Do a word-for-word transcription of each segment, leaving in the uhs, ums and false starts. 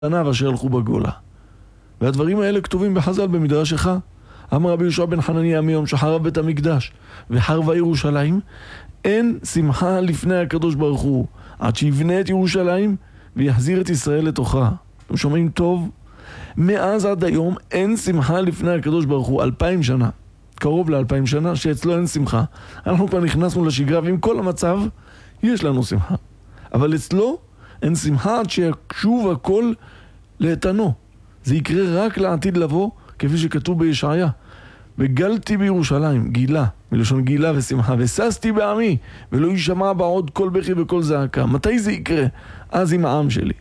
אשר הלכו בגולה. והדברים האלה כתובים בחז"ל במדרשך. אמר רבי יהושע בן חנניה מיום שחרב בית המקדש וחרבה ירושלים, אין שמחה לפני הקדוש ברוך הוא עד שיבנה את ירושלים ויחזיר את ישראל לתוכה. אתם שומעים טוב? מאז עד היום אין שמחה לפני הקדוש ברוך הוא. אלפיים שנה, קרוב לאלפיים שנה שאצלו אין שמחה. אנחנו כבר נכנסנו לשגרה ועם כל המצב יש לנו שמחה, אבל אצלו אין שמחה עד שיקשוב הכל לאיתנו. זה יקרה רק לעתיד לבוא, כפי שכתוב בישעיה. וגלתי בירושלים, גילה, מלשון גילה ושמחה, וססתי בעמי, ולא יישמע בה עוד כל בכי וכל זעקה. מתי זה יקרה? אז עם העם שלי.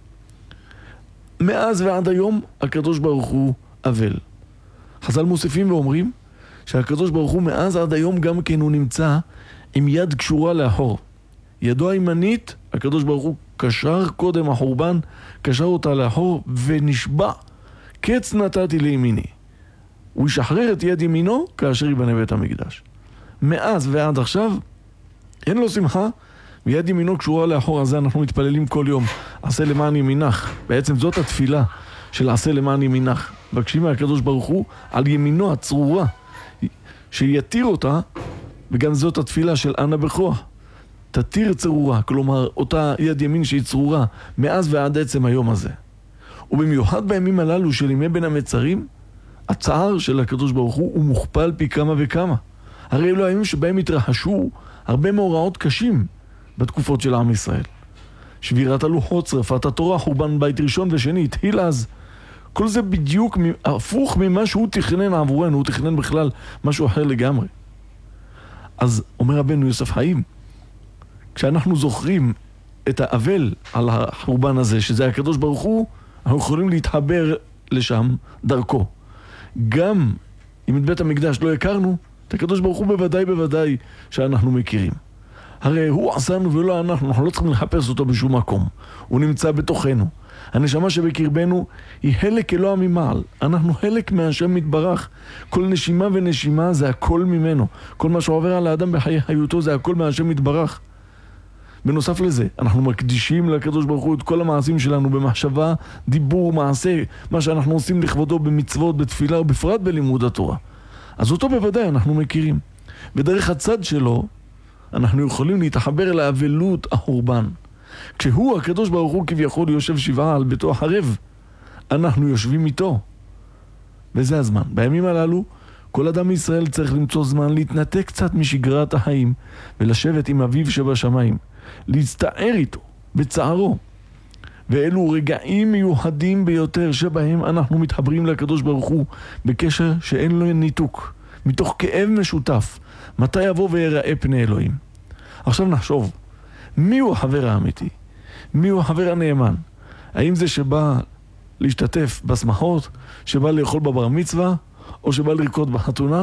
מאז ועד היום הקדוש ברוך הוא אבל. חז"ל מוסיפים ואומרים שהקדוש ברוך הוא מאז עד היום גם כן הוא נמצא עם יד קשורה לאחור. ידו הימנית, הקדוש ברוך הוא קשר קודם החורבן, קשר אותה לאחור ונשבע, קץ נתתי לימיני. הוא ישחרר את יד ימינו כאשר ייבנה בית המקדש. מאז ועד עכשיו אין לו שמחה, ויד ימינו קשורה לאחור. הזה אנחנו מתפללים כל יום, עשה למען ימינך. בעצם זאת התפילה של עשה למען ימינך. מבקשים מהקדוש ברוך הוא על ימינו הצרורה שיתיר אותה, וגם זאת התפילה של אנא בכוח, תתיר צרורה, כלומר אותה יד ימין שהיא צרורה מאז ועד עצם היום הזה. ובמיוחד בימים הללו של ימי בין המצרים, הצער של הקדוש ברוך הוא הוא מוכפל פי כמה וכמה. הרי אלו הימים שבהם התרחשו הרבה מאורעות קשים בתקופות של עם ישראל. שבירת הלוחות, שרפת התורה, חורבן בית ראשון ושני, התחיל אז. כל זה בדיוק הפוך ממה שהוא תכנן עבורנו, הוא תכנן בכלל משהו אחר לגמרי. אז אומר רבנו יוסף חיים, כשאנחנו זוכרים את האבל על החורבן הזה, שזה הקדוש ברוך הוא, אנחנו יכולים להתחבר לשם דרכו. גם אם את בית המקדש לא הכרנו, את הקדוש ברוך הוא בוודאי בוודאי שאנחנו מכירים. הרי הוא עשנו ולא אנחנו, אנחנו לא צריכים לחפש אותו בשום מקום. הוא נמצא בתוכנו. הנשמה שבקרבנו היא חלק אלוה ממעל. אנחנו חלק מהשם מתברך. כל נשימה ונשימה זה הכל ממנו. כל מה שעובר על האדם בחיי חיותו זה הכל מהשם מתברך. בנוסף לזה, אנחנו מקדישים לקדוש ברוך הוא את כל המעשים שלנו במחשבה, דיבור, מעשה, מה שאנחנו עושים לכבודו במצוות, בתפילה ובפרט בלימוד התורה. אז אותו בוודאי אנחנו מכירים. ודרך הצד שלו, אנחנו יכולים להתחבר לאבלות החורבן. כשהוא, הקדוש ברוך הוא, כביכול יושב שבעה על ביתו החרב, אנחנו יושבים איתו. וזה הזמן. בימים הללו, כל אדם מישראל צריך למצוא זמן להתנתק קצת משגרת החיים, ולשבת עם אביו שבשמיים, להצטער איתו, בצערו. ואלו רגעים מיוחדים ביותר שבהם אנחנו מתחברים לקדוש ברוך הוא, בקשר שאין לו ניתוק, מתוך כאב משותף. מתי יבוא ויראה פני אלוהים? עכשיו נחשוב, מי הוא החבר האמיתי? מי הוא החבר הנאמן? האם זה שבא להשתתף בשמחות, שבא לאכול בבר מצווה, או שבא לרקוד בחתונה?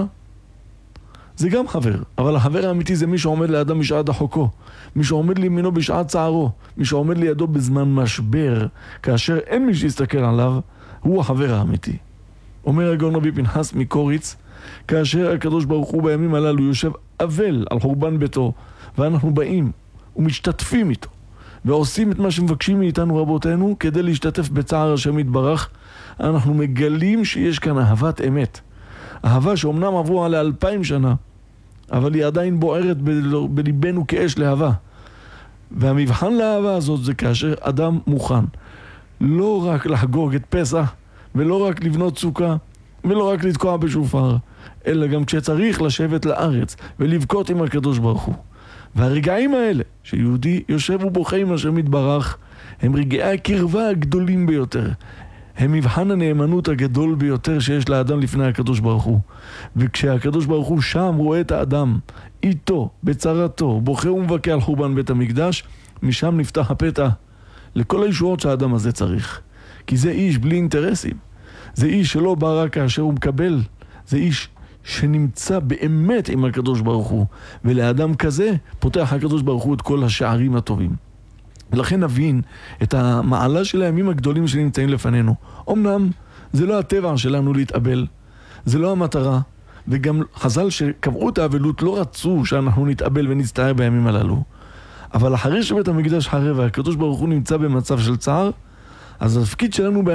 זה גם חבר, אבל החבר האמיתי זה מי שעומד לידם בשעת החוקו, מי שעומד לימינו בשעת צערו, מי שעומד לידו בזמן משבר, כאשר אין מי שיסתכל עליו, הוא החבר האמיתי. אומר הגאון רבי פנחס מקוריץ, כאשר הקדוש ברוך הוא בימים הללו יושב אבל על חורבן ביתו, ואנחנו באים ומשתתפים איתו, ועושים את מה שמבקשים מאיתנו רבותינו כדי להשתתף בצער השם יתברך, אנחנו מגלים שיש כאן אהבת אמת. אהבה שאומנם עברו עליה אלפיים שנה, אבל היא עדיין בוערת ב- בליבנו כאש להבה. והמבחן לאהבה הזאת זה כאשר אדם מוכן לא רק לחגוג את פסח, ולא רק לבנות סוכה, ולא רק לתקוע בשופר, אלא גם כשצריך לשבת לארץ ולבכות עם הקדוש ברוך הוא. והרגעים האלה שיהודי יושב ובוכה עם השם יתברך, הם רגעי הקרבה הגדולים ביותר. הם מבחן הנאמנות הגדול ביותר שיש לאדם לפני הקדוש ברוך הוא. וכשהקדוש ברוך הוא שם רואה את האדם איתו, בצרתו, בוכה ומבכה על חורבן בית המקדש, משם נפתח הפתח לכל הישועות שהאדם הזה צריך. כי זה איש בלי אינטרסים. זה איש שלא בא רק כאשר הוא מקבל. זה איש שנמצא באמת עם הקדוש ברוך הוא. ולאדם כזה פותח הקדוש ברוך הוא את כל השערים הטובים. ולכן נבין את המעלה של הימים הגדולים שנמצאים לפנינו. אמנם זה לא הטבע שלנו להתאבל, זה לא המטרה, וגם חז"ל שקבעו את האבלות לא רצו שאנחנו נתאבל ונצטער בימים הללו. אבל אחרי שבית המקדש חרב והקדוש ברוך הוא נמצא במצב של צער, אז התפקיד שלנו